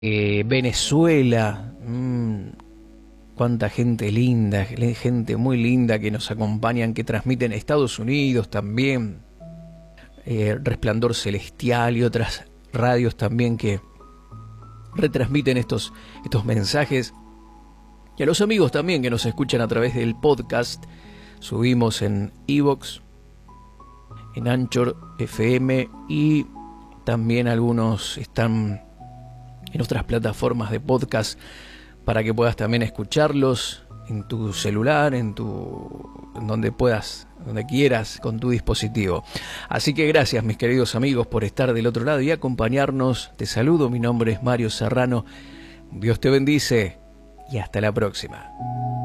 Venezuela, cuánta gente linda, gente muy linda que nos acompañan, que transmiten Estados Unidos también, Resplandor Celestial y otras radios también que retransmiten estos mensajes. Y a los amigos también que nos escuchan a través del podcast. Subimos en iVoox, en Anchor FM, y también algunos están en otras plataformas de podcast para que puedas también escucharlos en tu celular, en donde puedas, donde quieras, con tu dispositivo. Así que gracias, mis queridos amigos, por estar del otro lado y acompañarnos. Te saludo, mi nombre es Mario Serrano. Dios te bendice y hasta la próxima.